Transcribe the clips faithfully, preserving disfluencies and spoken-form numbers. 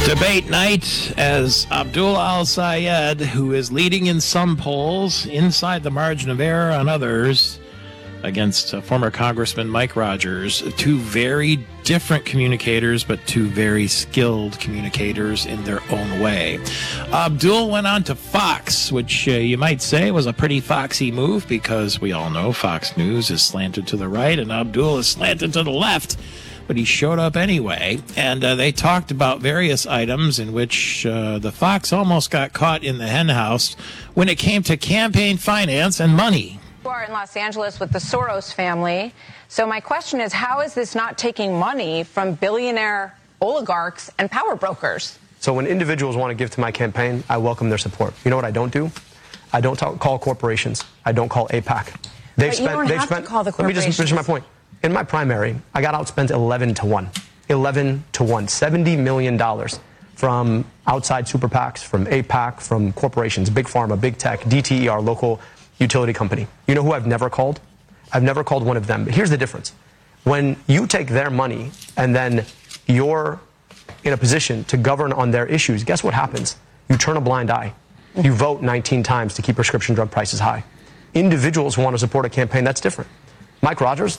Debate night as Abdul Al-Sayed, who is leading in some polls, inside the margin of error on others, against uh, former Congressman Mike Rogers. Two very different communicators, but two very skilled communicators in their own way. Abdul went on to Fox, which uh, you might say was a pretty foxy move, because we all know Fox News is slanted to the right and Abdul is slanted to the left. But he showed up anyway, and uh, they talked about various items in which uh, the Fox almost got caught in the henhouse when it came to campaign finance and money. You are in Los Angeles with the Soros family. So my question is, how is this not taking money from billionaire oligarchs and power brokers? So when individuals want to give to my campaign, I welcome their support. You know what I don't do? I don't talk, call corporations. I don't call AIPAC. They've but spent, you don't they've have spent, to call the let me just finish my point. In my primary, I got outspent eleven to one. eleven to one. seventy million dollars from outside super PACs, from AIPAC, from corporations, Big Pharma, Big Tech, D T E, our local utility company. You know who I've never called? I've never called one of them. But here's the difference. When you take their money and then you're in a position to govern on their issues, guess what happens? You turn a blind eye. You vote nineteen times to keep prescription drug prices high. Individuals who want to support a campaign, that's different. Mike Rogers,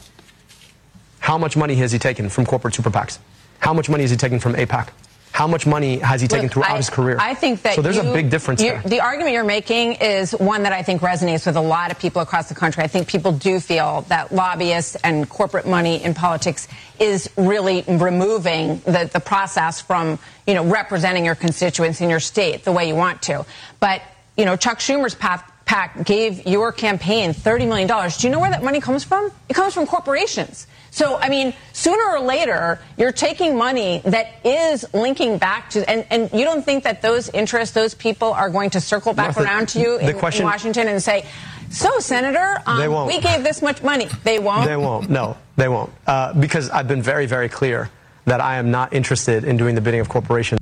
how much money has he taken from corporate super PACs? How much money has he taken from AIPAC? How much money has he taken Look, throughout I, his career? I think that so there's you, a big difference you, there. The argument you're making is one that I think resonates with a lot of people across the country. I think people do feel that lobbyists and corporate money in politics is really removing the, the process from, you know, representing your constituents in your state the way you want to. But, you know, Chuck Schumer's path PAC gave your campaign thirty million dollars. Do you know where that money comes from? It comes from corporations. So, I mean, sooner or later, you're taking money that is linking back to, and, and you don't think that those interests, those people are going to circle back Martha, around to you the in, question, in Washington and say, so, Senator, um, we gave this much money. They won't? They won't. No, they won't. Uh, because I've been very, very clear that I am not interested in doing the bidding of corporations.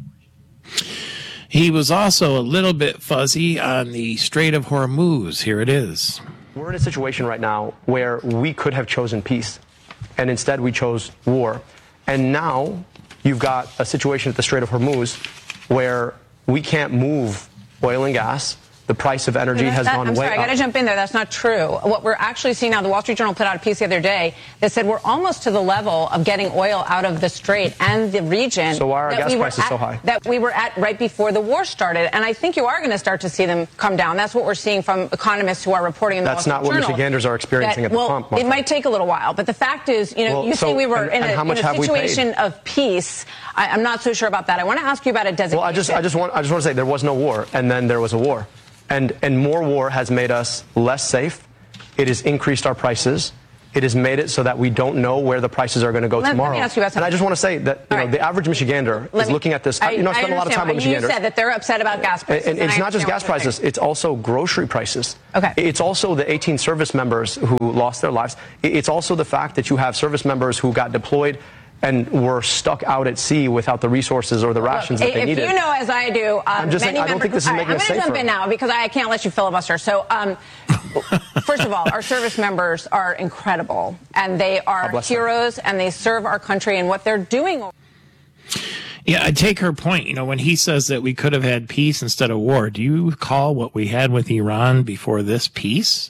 He was also a little bit fuzzy on the Strait of Hormuz. Here it is. We're in a situation right now where we could have chosen peace, and instead we chose war. And now you've got a situation at the Strait of Hormuz where we can't move oil and gas. The price of energy has that, gone I'm way sorry, up. I got to jump in there. That's not true. What we're actually seeing now, the Wall Street Journal put out a piece the other day that said we're almost to the level of getting oil out of the Strait and the region. So why are our gas we prices at, so high? That we were at right before the war started. And I think you are going to start to see them come down. That's what we're seeing from economists who are reporting in the That's Wall Street not what Journal. Michiganders are experiencing that, at the well, pump. Martha. It might take a little while. But the fact is, you know, well, you so, say we were and, in a, and in a situation of peace. I, I'm not so sure about that. I want to ask you about a designation. Well, I just, I just want, I just want to say there was no war, and then there was a war. And, and more war has made us less safe. It has increased our prices. It has made it so that we don't know where the prices are going to go let, tomorrow. Let me ask you about something. And I just want to say that you know, right. the average Michigander let is me, looking at this. I, you know, I spend I a lot of time with Michiganders. You said that they're upset about gas prices. And, and it's and not just gas prices. It's also grocery prices. Okay. It's also the eighteen service members who lost their lives. It's also the fact that you have service members who got deployed and were stuck out at sea without the resources or the rations Look, that they if needed. You know, as I do, um, I'm just many saying, I don't members, think this is right, making I'm us going to safer. jump in now because I can't let you filibuster. So, um, first of all, our service members are incredible, and they are heroes, them. and they serve our country, and what they're doing. Yeah, I take her point. You know, when he says that we could have had peace instead of war, do you recall what we had with Iran before this peace?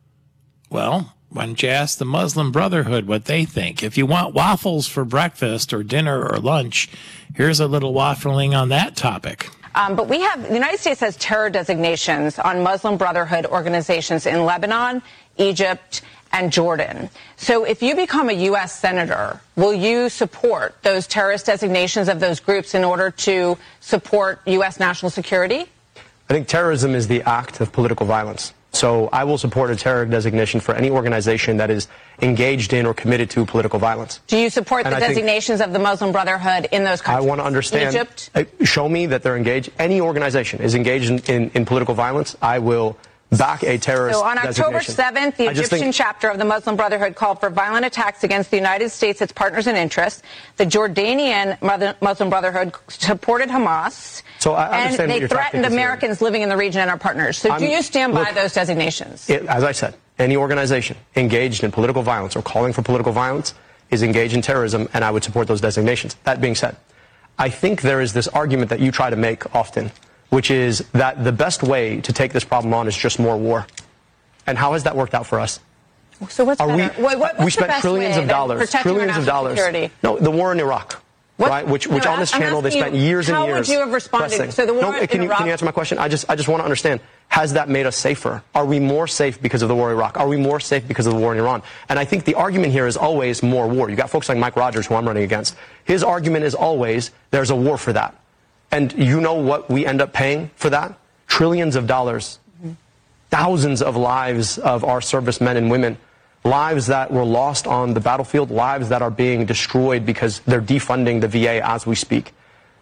Well, why don't you ask the Muslim Brotherhood what they think? If you want waffles for breakfast or dinner or lunch, here's a little waffling on that topic. Um, but we have, the United States has terror designations on Muslim Brotherhood organizations in Lebanon, Egypt, and Jordan. So if you become a U S senator, will you support those terrorist designations of those groups in order to support U S national security? I think terrorism is the act of political violence. So I will support a terror designation for any organization that is engaged in or committed to political violence. Do you support and the I designations of the Muslim Brotherhood in those countries? I want to understand. Egypt? Show me that they're engaged. Any organization is engaged in, in, in political violence, I will back a terrorist So on October seventh, the Egyptian think, chapter of the Muslim Brotherhood called for violent attacks against the United States, its partners and interests. The Jordanian Muslim Brotherhood supported Hamas. So I and they threatened Americans here. living in the region and our partners. So I'm, do you stand by look, those designations? It, as I said, any organization engaged in political violence or calling for political violence is engaged in terrorism, and I would support those designations. That being said, I think there is this argument that you try to make often, which is that the best way to take this problem on is just more war. And how has that worked out for us? So what's Are better? we, what, what's we the spent best trillions way of than dollars, protecting our trillions of national dollars. security? No, the war in Iraq. What? Right, which, which No, on this I'm channel they asking spent you, years and how years. would you have responded? pressing. So the war no, in can you, Iraq. Can you answer my question? I just, I just want to understand. Has that made us safer? Are we more safe because of the war in Iraq? Are we more safe because of the war in Iran? And I think the argument here is always more war. You got folks like Mike Rogers, who I'm running against. His argument is always there's a war for that. And you know what we end up paying for that? Trillions of dollars, mm-hmm. thousands of lives of our servicemen and women. Lives that were lost on the battlefield, lives that are being destroyed because they're defunding the V A as we speak.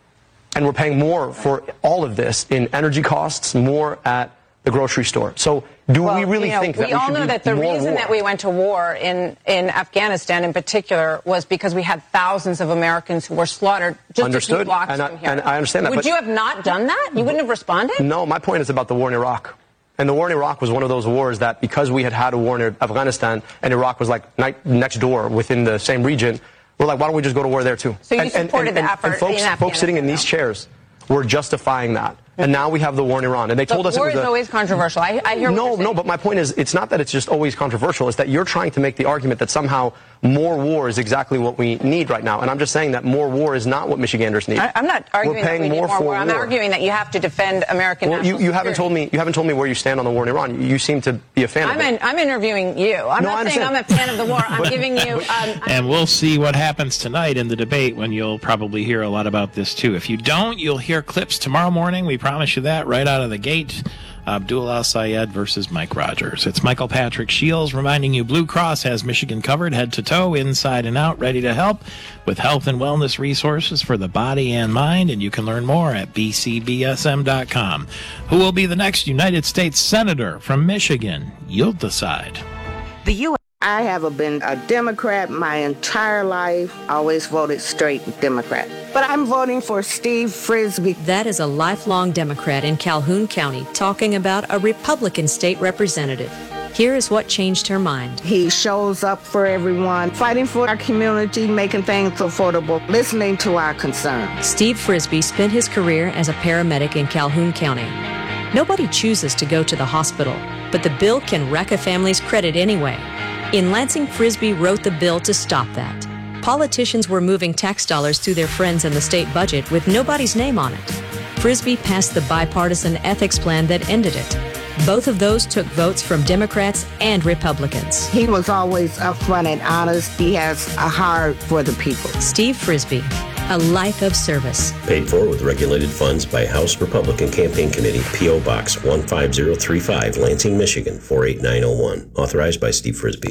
And we're paying more for all of this in energy costs, more at the grocery store. So do well, we really you know, think that we, we all should know do that the more reason war? that we went to war in, in Afghanistan in particular was because we had thousands of Americans who were slaughtered just Understood. a few blocks and I, from here. And I understand that. Would but you have not done that? You wouldn't have responded? No, my point is about the war in Iraq. And the war in Iraq was one of those wars that because we had had a war in Afghanistan and Iraq was like next door within the same region, we're like, why don't we just go to war there too? So you and, supported and, and, the effort and folks, in folks sitting in Afghanistan, these chairs were justifying that. And now we have the war in Iran. And they told but us it war was is a, always controversial. I, I hear what No, you're saying. no, but my point is, it's not that it's just always controversial. It's that you're trying to make the argument that somehow more war is exactly what we need right now. And I'm just saying that more war is not what Michiganders need. I, I'm not arguing We're paying that we need more more for war. I'm war. arguing that you have to defend American Well, you, national you haven't security. told me you haven't told me where you stand on the war in Iran. You seem to be a fan I'm, of it. in, I'm interviewing you. I'm No, I not saying I'm a understand. fan of the war. I'm giving you. Um, I'm And we'll see what happens tonight in the debate when you'll probably hear a lot about this too. If you don't, you'll hear clips tomorrow morning. We promise you that right out of the gate. Abdul Al-Sayed versus Mike Rogers. It's Michael Patrick Shields reminding you Blue Cross has Michigan covered head to toe, inside and out, ready to help with health and wellness resources for the body and mind. And you can learn more at b c b s m dot com. Who will be the next United States Senator from Michigan? You'll decide. The U S I have been a Democrat my entire life, always voted straight Democrat. But I'm voting for Steve Frisby. That is a lifelong Democrat in Calhoun County talking about a Republican state representative. Here is what changed her mind. He shows up for everyone, fighting for our community, making things affordable, listening to our concerns. Steve Frisby spent his career as a paramedic in Calhoun County. Nobody chooses to go to the hospital, but the bill can wreck a family's credit anyway. In Lansing, Frisby wrote the bill to stop that. Politicians were moving tax dollars to their friends in the state budget with nobody's name on it. Frisby passed the bipartisan ethics plan that ended it. Both of those took votes from Democrats and Republicans. He was always upfront and honest. He has a heart for the people. Steve Frisby, a life of service. Paid for with regulated funds by House Republican Campaign Committee, P O. Box one five zero three five, Lansing, Michigan, four eight nine zero one. Authorized by Steve Frisby.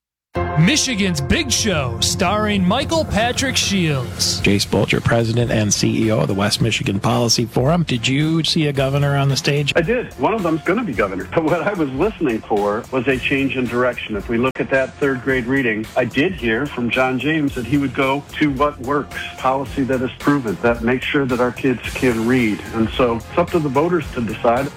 Michigan's Big Show, starring Michael Patrick Shields. Jace Bolger, President and C E O of the West Michigan Policy Forum. Did you see a governor on the stage? I did. One of them's going to be governor. But what I was listening for was a change in direction. If we look at that third grade reading, I did hear from John James that he would go to what works, policy that is proven, that makes sure that our kids can read. And so it's up to the voters to decide.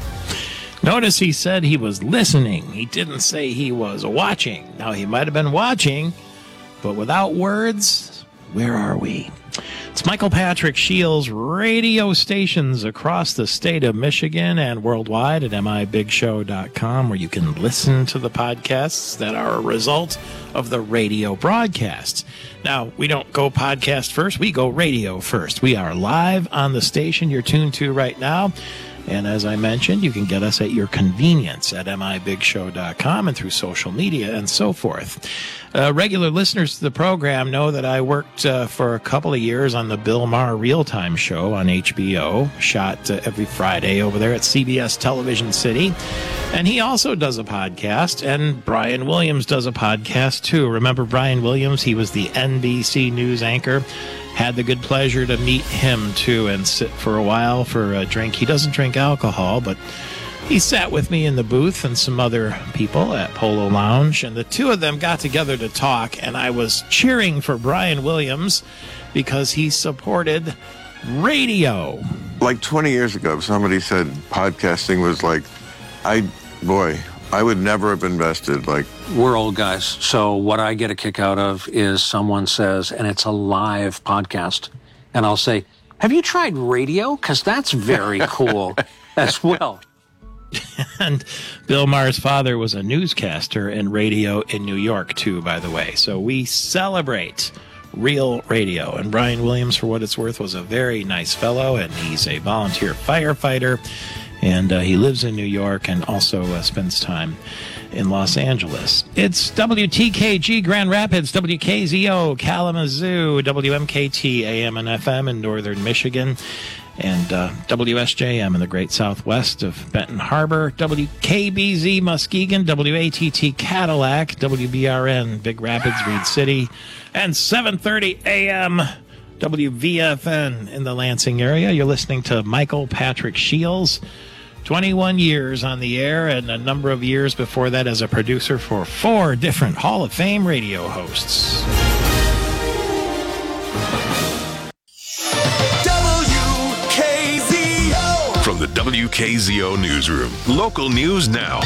Notice he said he was listening. He didn't say he was watching. Now, he might have been watching, but without words, where are we? It's Michael Patrick Shields, radio stations across the state of Michigan and worldwide at m i big show dot com, where you can listen to the podcasts that are a result of the radio broadcasts. Now, we don't go podcast first, we go radio first. We are live on the station you're tuned to right now. And as I mentioned, you can get us at your convenience at m i big show dot com and through social media and so forth. Uh, regular listeners to the program know that I worked uh, for a couple of years on the Bill Maher Real-Time Show on H B O, shot uh, every Friday over there at C B S Television City. And he also does a podcast, and Brian Williams does a podcast too. Remember Brian Williams? He was the N B C News anchor. Had the good pleasure to meet him, too, and sit for a while for a drink. He doesn't drink alcohol, but he sat with me in the booth and some other people at Polo Lounge, and the two of them got together to talk, and I was cheering for Brian Williams because he supported radio. Like twenty years ago, somebody said podcasting was like, I, boy, I would never have invested like... We're old guys, so what I get a kick out of is someone says, and it's a live podcast, and I'll say, have you tried radio? Because that's very cool as well. And Bill Maher's father was a newscaster in radio in New York, too, by the way. So we celebrate real radio. And Brian Williams, for what it's worth, was a very nice fellow, and he's a volunteer firefighter. And uh, he lives in New York and also uh, spends time in Los Angeles. It's W T K G Grand Rapids, W K Z O Kalamazoo, W M K T A M and F M in northern Michigan, and uh, W S J M in the great southwest of Benton Harbor, W K B Z Muskegon, W A T T Cadillac, W B R N Big Rapids, Reed City, and seven thirty A M W V F N in the Lansing area. You're listening to Michael Patrick Shields. twenty-one years on the air, and a number of years before that as a producer for four different Hall of Fame radio hosts. W K Z O! From the W K Z O Newsroom, local news now.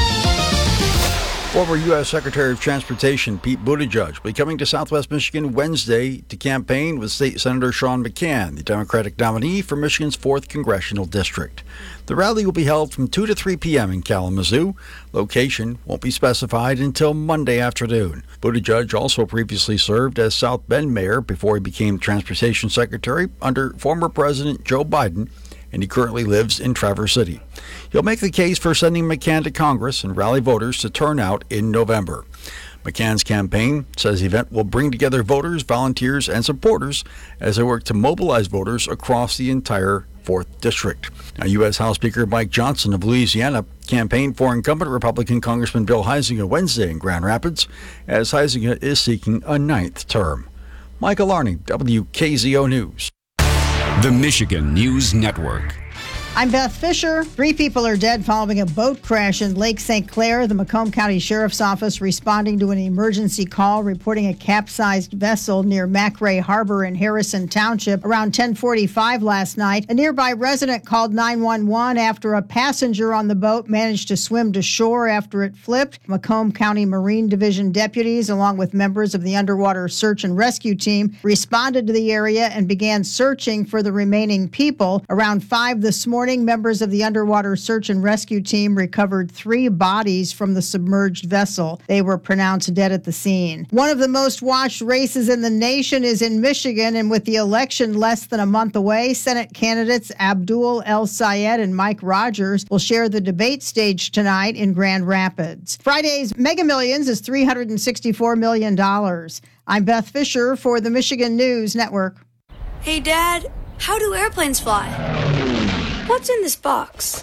Former U S Secretary of Transportation Pete Buttigieg will be coming to Southwest Michigan Wednesday to campaign with State Senator Sean McCann, the Democratic nominee for Michigan's fourth Congressional District. The rally will be held from two to three p.m. in Kalamazoo. Location won't be specified until Monday afternoon. Buttigieg also previously served as South Bend mayor before he became Transportation Secretary under former President Joe Biden, and he currently lives in Traverse City. He'll make the case for sending McCann to Congress and rally voters to turn out in November. McCann's campaign says the event will bring together voters, volunteers, and supporters as they work to mobilize voters across the entire fourth District. Now, U S House Speaker Mike Johnson of Louisiana campaigned for incumbent Republican Congressman Bill Huizenga Wednesday in Grand Rapids, as Huizenga is seeking a ninth term. Michael Arning, W K Z O News. The Michigan News Network. I'm Beth Fisher. Three people are dead following a boat crash in Lake Saint Clair. The Macomb County Sheriff's Office responding to an emergency call reporting a capsized vessel near McRae Harbor in Harrison Township around ten forty-five last night. A nearby resident called nine one one after a passenger on the boat managed to swim to shore after it flipped. Macomb County Marine Division deputies, along with members of the underwater search and rescue team, responded to the area and began searching for the remaining people. Around five this morning, members of the underwater search and rescue team recovered three bodies from the submerged vessel. They were pronounced dead at the scene. One of the most watched races in the nation is in Michigan, and with the election less than a month away, Senate candidates Abdul El-Sayed and Mike Rogers will share the debate stage tonight in Grand Rapids. Friday's Mega Millions is three hundred sixty-four million dollars. I'm Beth Fisher for the Michigan News Network. Hey, Dad, how do airplanes fly? What's in this box?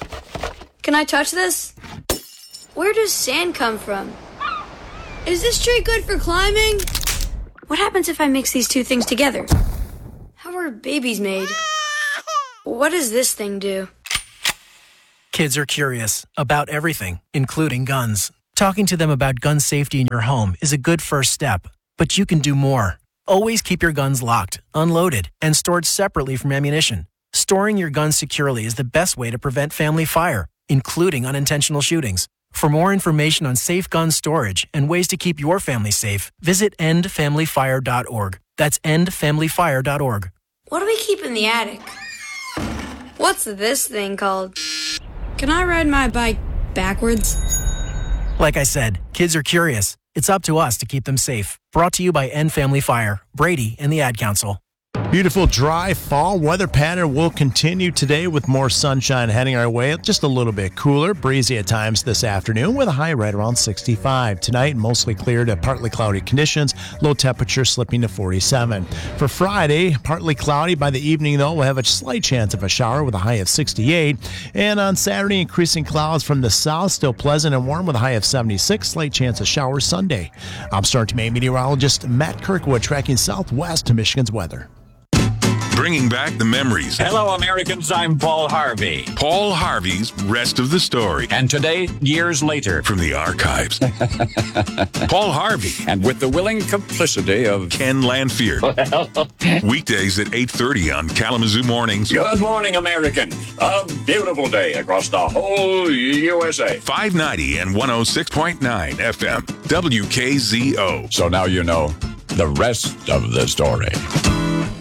Can I touch this? Where does sand come from? Is this tree good for climbing? What happens if I mix these two things together? How are babies made? What does this thing do? Kids are curious about everything, including guns. Talking to them about gun safety in your home is a good first step, but you can do more. Always keep your guns locked, unloaded, and stored separately from ammunition. Storing your guns securely is the best way to prevent family fire, including unintentional shootings. For more information on safe gun storage and ways to keep your family safe, visit end family fire dot org. That's end family fire dot org. What do we keep in the attic? What's this thing called? Can I ride my bike backwards? Like I said, kids are curious. It's up to us to keep them safe. Brought to you by End Family Fire, Brady, and the Ad Council. Beautiful, dry fall weather pattern will continue today with more sunshine heading our way. Just a little bit cooler, breezy at times this afternoon with a high right around sixty-five. Tonight, mostly clear to partly cloudy conditions, low temperature slipping to forty-seven. For Friday, partly cloudy. By the evening, though, we'll have a slight chance of a shower with a high of sixty-eight. And on Saturday, increasing clouds from the south, still pleasant and warm with a high of seventy-six. Slight chance of showers Sunday. I'm Starting Maine meteorologist Matt Kirkwood tracking southwest to Michigan's weather. Bringing back the memories. Hello, Americans. I'm Paul Harvey. Paul Harvey's Rest of the Story. And today, years later. From the archives. Paul Harvey. And with the willing complicity of Ken Lanfear. Well. Weekdays at eight thirty on Kalamazoo Mornings. Good morning, American. A beautiful day across the whole U S A. five ninety and one oh six point nine F M. W K Z O. So now you know the rest of the story.